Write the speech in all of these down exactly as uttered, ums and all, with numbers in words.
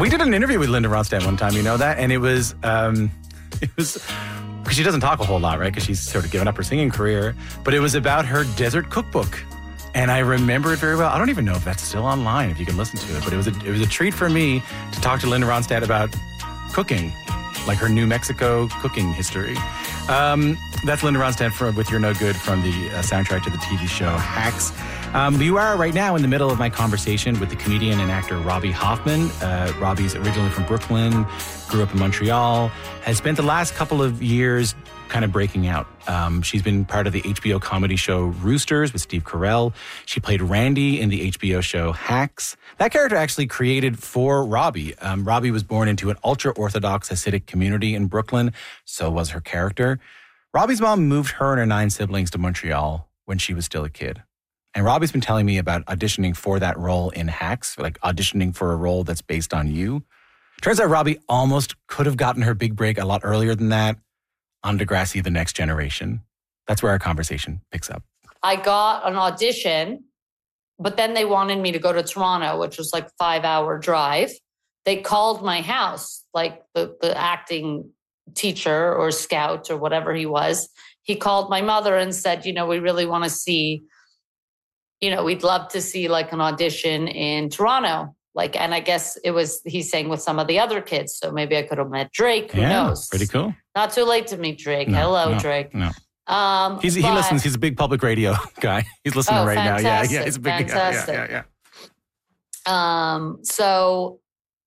We did an interview with Linda Ronstadt one time, you know that? And it was, um, it was, because she doesn't talk a whole lot, right? Because she's sort of given up her singing career. But it was about her desert cookbook. And I remember it very well. I don't even know if that's still online, if you can listen to it. But it was a, it was a treat for me to talk to Linda Ronstadt about cooking, like her New Mexico cooking history. Um, that's Linda Ronstadt from, with You're No Good from the uh, soundtrack to the T V show Hacks. Um, you are right now in the middle of my conversation with the comedian and actor Robbie Hoffman. Uh, Robbie's originally from Brooklyn, grew up in Montreal, has spent the last couple of years kind of breaking out. Um, she's been part of the H B O comedy show Roosters with Steve Carell. She played Randy in the H B O show Hacks. That character actually created for Robbie. Um, Robbie was born into an ultra-Orthodox Hasidic community in Brooklyn. So was her character. Robbie's mom moved her and her nine siblings to Montreal when she was still a kid. And Robbie's been telling me about auditioning for that role in Hacks, like auditioning for a role that's based on you. Turns out Robbie almost could have gotten her big break a lot earlier than that on Degrassi, The Next Generation. That's where our conversation picks up. I got an audition, but then they wanted me to go to Toronto, which was like a five-hour drive. They called my house, like the, the acting teacher or scout or whatever he was. He called my mother and said, you know, we really want to see, you know, we'd love to see like an audition in Toronto. Like, and I guess it was, he's saying with some of the other kids. So maybe I could have met Drake. Who yeah, knows? Pretty cool. Not too late to meet Drake. No, Hello, no, Drake. No. Um, he's, but, he listens. He's a big public radio guy. He's listening oh, right fantastic, now. Yeah, yeah. He's a big fantastic. Yeah, yeah, yeah. Um, so,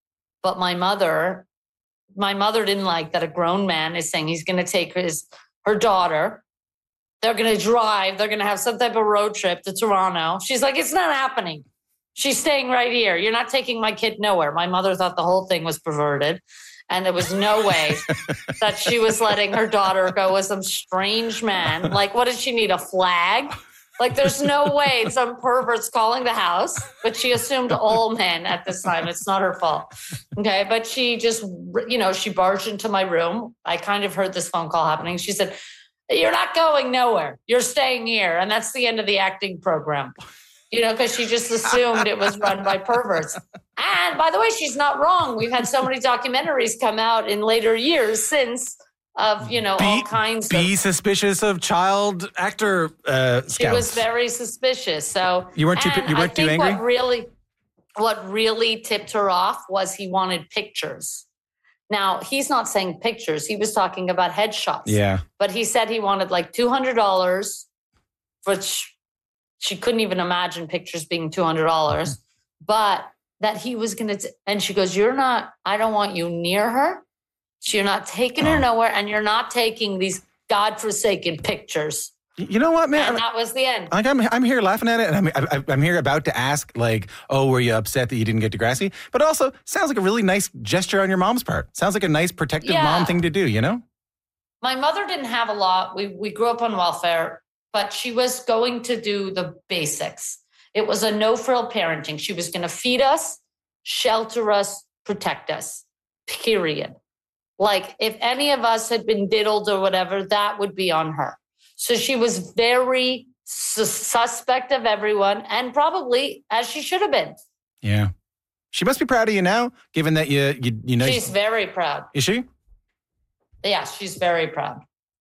but my mother, my mother didn't like that a grown man is saying he's going to take his, her daughter. They're going to drive. They're going to have some type of road trip to Toronto. She's like, it's not happening. She's staying right here. You're not taking my kid nowhere. My mother thought the whole thing was perverted. And there was no way that she was letting her daughter go with some strange man. Like, what did she need, a flag? Like, there's no way some pervert's calling the house. But she assumed all men at this time. It's not her fault. Okay, but she just, you know, she barged into my room. I kind of heard this phone call happening. She said, you're not going nowhere. You're staying here. And that's the end of the acting program. You know, because she just assumed it was run by perverts. And by the way, she's not wrong. We've had so many documentaries come out in later years since of, you know, be, all kinds be of... Be suspicious of child actor uh, scouts. She was very suspicious. So You weren't too, you weren't I too think angry? What really, what really tipped her off was he wanted pictures. Now, he's not saying pictures. He was talking about headshots. Yeah. But he said he wanted like two hundred dollars, which... She couldn't even imagine pictures being two hundred dollars, but that he was going to, and she goes, you're not, I don't want you near her. So you're not taking her nowhere and you're not taking these godforsaken pictures. You know what, man? And that was the end. Like I'm, I'm here laughing at it, and I'm, I'm, I'm here about to ask, like, oh, were you upset that you didn't get Degrassi? But it also sounds like a really nice gesture on your mom's part. Sounds like a nice protective Yeah. mom thing to do, you know? My mother didn't have a lot. We we grew up on welfare. But she was going to do the basics. It was a no-frill parenting. She was going to feed us, shelter us, protect us, period. Like, if any of us had been diddled or whatever, that would be on her. So she was very su- suspect of everyone, and probably as she should have been. Yeah. She must be proud of you now, given that you, you, you know. She's very proud. Is she? Yeah, she's very proud.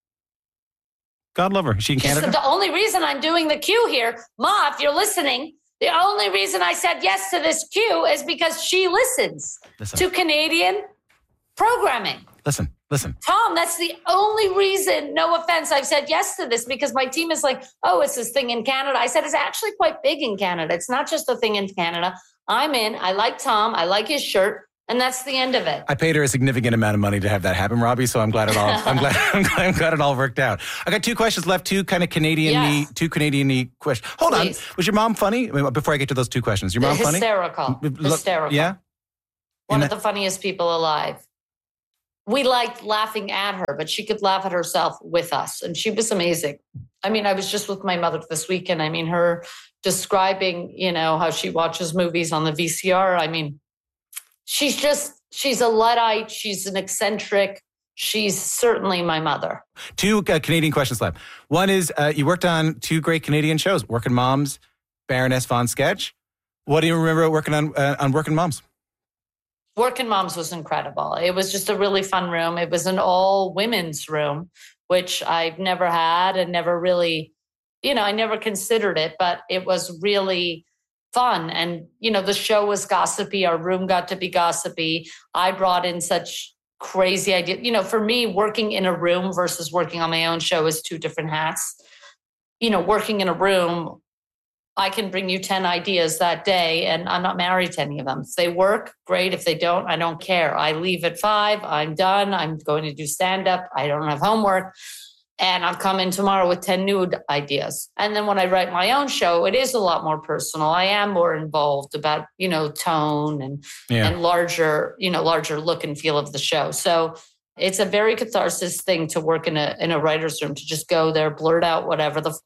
God love her. Is she in She Canada? said, the only reason I'm doing the queue here, Ma, if you're listening, the only reason I said yes to this queue is because she listens Listen. to Canadian programming. Listen, listen. Tom, that's the only reason, no offense, I've said yes to this, because my team is like, oh, it's this thing in Canada. I said, it's actually quite big in Canada. It's not just a thing in Canada. I'm in. I like Tom. I like his shirt. And that's the end of it. I paid her a significant amount of money to have that happen, Robbie. So I'm glad it all. I'm glad. I'm glad, I'm glad it all worked out. I got two questions left. Two kind of Canadian-y, Yes. two Canadian-y questions. Hold Please. on. Was your mom funny? I mean, before I get to those two questions, your mom funny? Hysterical. Hysterical. Yeah. One In of that- the funniest people alive. We liked laughing at her, but she could laugh at herself with us. And she was amazing. I mean, I was just with my mother this weekend. I mean, her describing, you know, how she watches movies on the V C R. I mean, she's just, she's a Luddite. She's an eccentric. She's certainly my mother. Two uh, Canadian questions left. One is, uh, you worked on two great Canadian shows, Working Moms, Baroness von Sketch. What do you remember working on uh, on Working Moms? Working Moms was incredible. It was just a really fun room. It was an all women's room, which I've never had and never really, you know, I never considered it, but it was really fun. And, you know, the show was gossipy. Our room got to be gossipy. I brought in such crazy ideas. You know, for me, working in a room versus working on my own show is two different hats. You know, working in a room, I can bring you ten ideas that day, and I'm not married to any of them. If they work, great. If they don't, I don't care. I leave at five. I'm done. I'm going to do stand-up. I don't have homework. And I'll come in tomorrow with ten new ideas. And then when I write my own show, it is a lot more personal. I am more involved about, you know, tone and, yeah. and larger, you know, larger look and feel of the show. So it's a very catharsis thing to work in a in a writer's room, to just go there, blurt out whatever the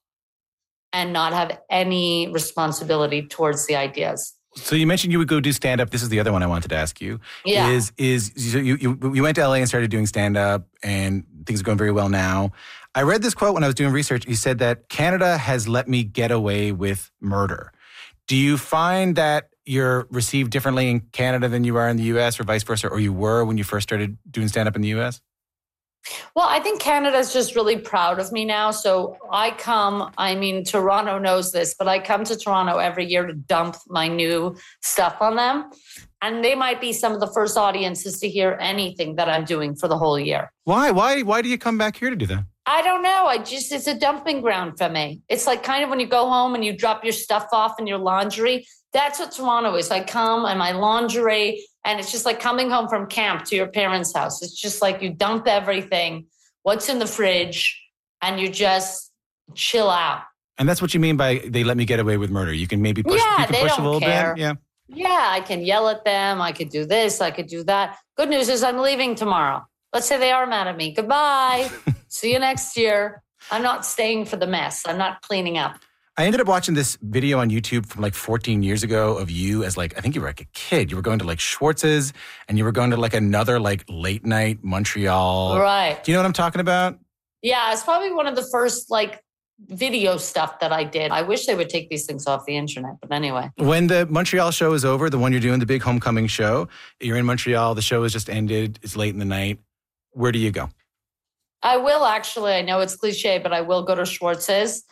and not have any responsibility towards the ideas. So you mentioned you would go do stand-up. This is the other one I wanted to ask you. Yeah. Is, is you, you, you went to L A and started doing stand-up, and things are going very well now. I read this quote when I was doing research. You said that Canada has let me get away with murder. Do you find that you're received differently in Canada than you are in the U S, or vice versa, or you were when you first started doing stand-up in the U S? Well, I think Canada's just really proud of me now. So I come, I mean, Toronto knows this, but I come to Toronto every year to dump my new stuff on them. And they might be some of the first audiences to hear anything that I'm doing for the whole year. Why? Why? Why do you come back here to do that? I don't know. I just, it's a dumping ground for me. It's like kind of when you go home and you drop your stuff off in your laundry. That's what Toronto is. I come and my lingerie, and it's just like coming home from camp to your parents' house. It's just like you dump everything, what's in the fridge, and you just chill out. And that's what you mean by they let me get away with murder. You can maybe push, yeah, you can they push don't a little care. bit. Yeah. Yeah, I can yell at them. I could do this. I could do that. Good news is I'm leaving tomorrow. Let's say they are mad at me. Goodbye. See you next year. I'm not staying for the mess. I'm not cleaning up. I ended up watching this video on YouTube from like fourteen years ago of you as like, I think you were like a kid. You were going to like Schwartz's, and you were going to like another like late night Montreal. Right. Do you know what I'm talking about? Yeah, it's probably one of the first like video stuff that I did. I wish they would take these things off the internet, but anyway. When the Montreal show is over, the one you're doing, the big homecoming show, you're in Montreal, the show has just ended, it's late in the night. Where do you go? I will actually, I know it's cliche, but I will go to Schwartz's.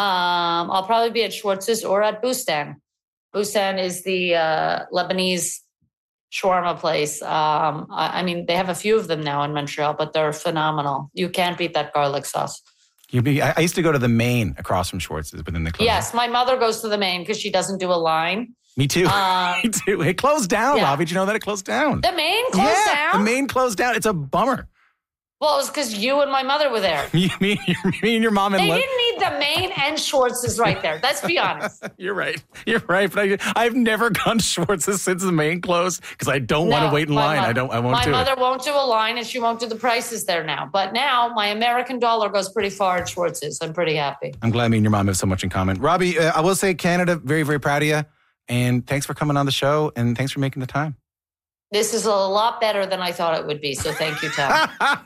Um, I'll probably be at Schwartz's or at Bustan. Bustan is the uh, Lebanese shawarma place. Um, I, I mean, they have a few of them now in Montreal, but they're phenomenal. You can't beat that garlic sauce. You be, I used to go to the Main across from Schwartz's, but then they closed. Yes, my mother goes to the Main because she doesn't do a line. Me too. Um, Me too. It closed down, yeah. Robbie. Did you know that it closed down? The Main closed yeah, down? The Main closed down. It's a bummer. Well, it was because you and my mother were there. You mean me and your mom and They Le- didn't need the Main and Schwartz's right there. Let's be honest. You're right. You're right. But I, I've never gone to Schwartz's since the Main closed because I don't No, want to wait in line. mother, I don't. I won't my do it. My mother won't do a line, and she won't do the prices there now. But now my American dollar goes pretty far at Schwartz's. I'm pretty happy. I'm glad me and your mom have so much in common. Robbie, uh, I will say Canada, very, very proud of you. And thanks for coming on the show, and thanks for making the time. This is a lot better than I thought it would be. So thank you, Tom.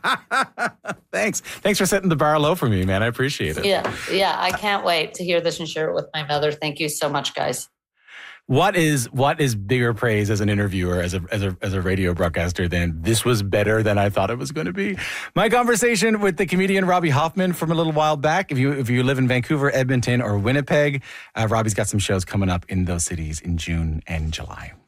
Thanks. Thanks for setting the bar low for me, man. I appreciate it. Yeah. Yeah. I can't wait to hear this and share it with my mother. Thank you so much, guys. What is what is bigger praise as an interviewer, as a as a as a radio broadcaster than this was better than I thought it was going to be? My conversation with the comedian Robbie Hoffman from a little while back. If you if you live in Vancouver, Edmonton, or Winnipeg, uh, Robbie's got some shows coming up in those cities in June and July.